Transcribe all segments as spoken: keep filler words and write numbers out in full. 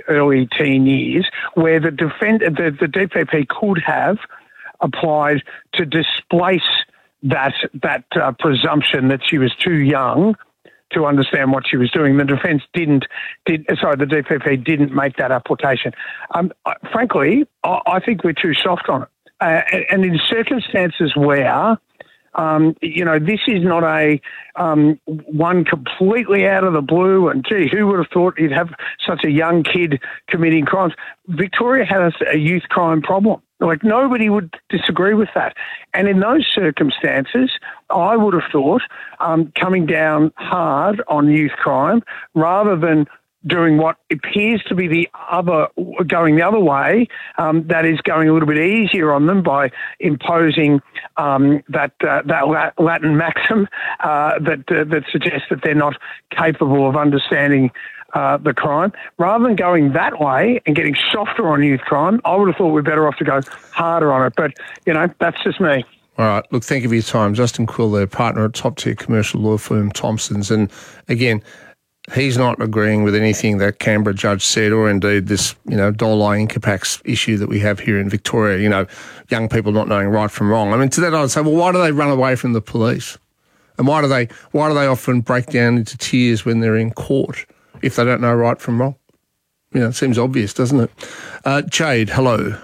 early teen years, where the, defend, the, the D P P could have applied to displace that that uh, presumption that she was too young to understand what she was doing. The defence didn't, did sorry, the D P P didn't make that application. Um, frankly, I, I think we're too soft on it. Uh, and in circumstances where, um, you know, this is not a um, one completely out of the blue and, gee, who would have thought you'd have such a young kid committing crimes? Victoria has a youth crime problem. Like, nobody would disagree with that. And in those circumstances, I would have thought um, coming down hard on youth crime rather than doing what appears to be the other, going the other way, um, that is going a little bit easier on them by imposing um, that uh, that Latin maxim uh, that uh, that suggests that they're not capable of understanding Uh, the crime. Rather than going that way and getting softer on youth crime, I would have thought we're better off to go harder on it. But, you know, that's just me. All right. Look, thank you for your time. Justin Quill, their partner at top-tier commercial law firm Thompson's. And, again, he's not agreeing with anything that Canberra judge said or, indeed, this, you know, Dole Incapax issue that we have here in Victoria, you know, young people not knowing right from wrong. I mean, to that I'd say, well, why do they run away from the police? And why do they, why do they often break down into tears when they're in court if they don't know right from wrong? You know, it seems obvious, doesn't it? Uh, Jade, hello.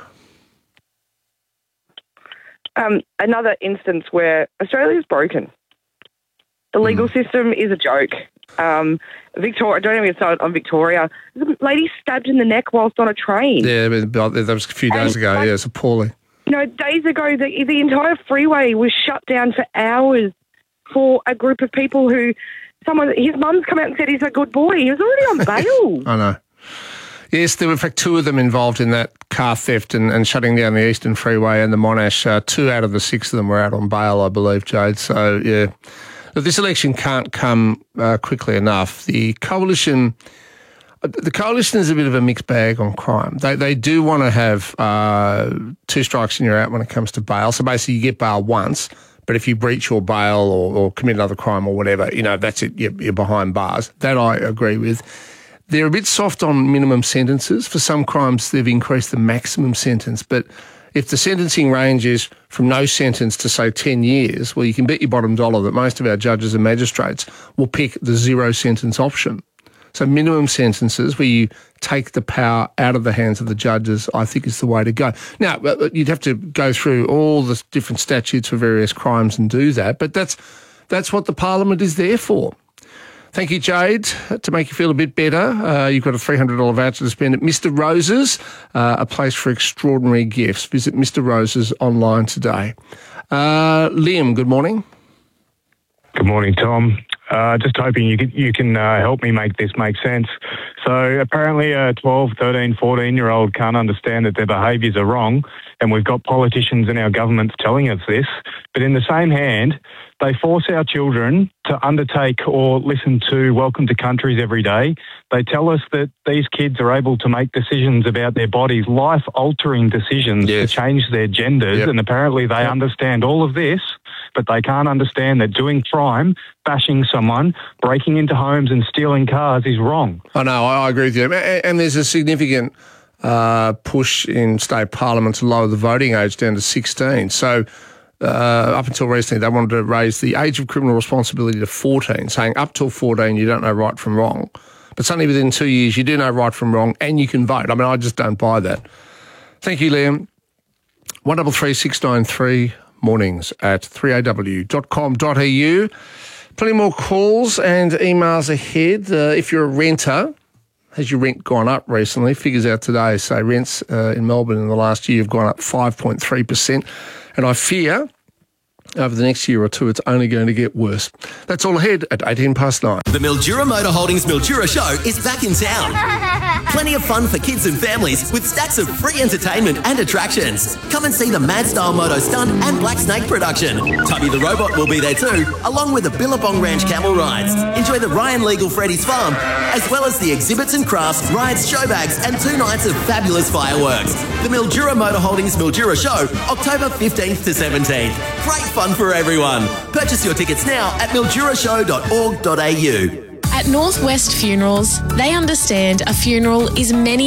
Um, another instance where Australia is broken. The legal mm. system is a joke. Um, Victoria, don't even start on Victoria. There's a lady stabbed in the neck whilst on a train. Yeah, that was a few days and, ago. Like, yeah, it's appalling. You know, days ago, the, the entire freeway was shut down for hours for a group of people who... Someone, his mum's come out and said he's a good boy. He was already on bail. I know. Yes, there were, in fact, two of them involved in that car theft and, and shutting down the Eastern Freeway and the Monash. Uh, two out of the six of them were out on bail, I believe, Jade. So, yeah. But this election can't come uh, quickly enough. The coalition... The coalition is a bit of a mixed bag on crime. They they do want to have uh, two strikes and you're out when it comes to bail. So basically you get bail once, but if you breach your bail or, or commit another crime or whatever, you know, that's it, you're, you're behind bars. That I agree with. They're a bit soft on minimum sentences. For some crimes, they've increased the maximum sentence. But if the sentencing range is from no sentence to, say, ten years, well, you can bet your bottom dollar that most of our judges and magistrates will pick the zero sentence option. So minimum sentences where you take the power out of the hands of the judges, I think is the way to go. Now, you'd have to go through all the different statutes for various crimes and do that, but that's that's what the Parliament is there for. Thank you, Jade. To make you feel a bit better, uh, you've got a three hundred dollars voucher to spend at Mister Rose's, uh, a place for extraordinary gifts. Visit Mister Rose's online today. Uh, Liam, good morning. Good morning, Tom. Uh, just hoping you can, you can uh, help me make this make sense. So apparently a twelve, thirteen, fourteen-year-old can't understand that their behaviours are wrong, and we've got politicians in our governments telling us this. But in the same hand, they force our children to undertake or listen to Welcome to Countries every day. They tell us that these kids are able to make decisions about their bodies, life-altering decisions yes. to change their genders, yep. and apparently they yep. understand all of this, but they can't understand that doing crime, bashing someone, breaking into homes and stealing cars is wrong. I know, I agree with you. And there's a significant uh, push in state parliament to lower the voting age down to sixteen. So uh, up until recently, they wanted to raise the age of criminal responsibility to fourteen, saying up till fourteen you don't know right from wrong. But suddenly within two years you do know right from wrong and you can vote. I mean, I just don't buy that. Thank you, Liam. one double three six nine three mornings at three a w dot com dot a u. Plenty more calls and emails ahead. Uh, if you're a renter, has your rent gone up recently? Figures out today say rents uh, in Melbourne in the last year have gone up five point three percent. And I fear over the next year or two, it's only going to get worse. That's all ahead at eighteen past nine. The Mildura Motor Holdings Mildura Show is back in town. Plenty of fun for kids and families with stacks of free entertainment and attractions. Come and see the Mad Style Moto Stunt and Black Snake production. Tubby the Robot will be there too, along with the Billabong Ranch camel rides. Enjoy the Ryan Legal Freddy's Farm, as well as the exhibits and crafts, rides, show bags, and two nights of fabulous fireworks. The Mildura Motor Holdings Mildura Show, October fifteenth to seventeenth. Great fun for everyone. Purchase your tickets now at mildura show dot org dot a u. At Northwest Funerals, they understand a funeral is many